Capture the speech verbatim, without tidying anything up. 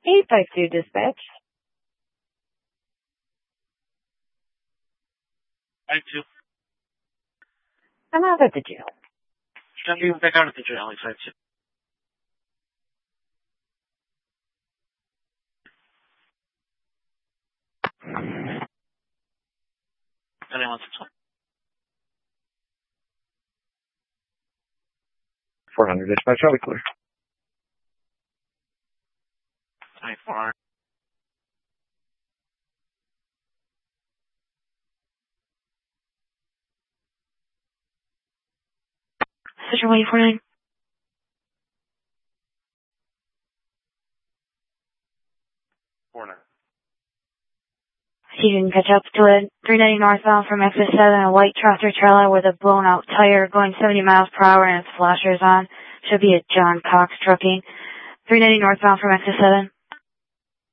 eight five two dispatch. five two. I'm out at the jail. Should I be back out at the jail, five two. Anyone six one. four hundred dispatch, I'll be clear. twenty-four. Sister one four nine. four nine. You can catch up to it. three ninety northbound from exit seven, a white tractor trailer with a blown out tire going seventy miles per hour and its flashers on. Should be a John Cox trucking. three ninety northbound from exit seven.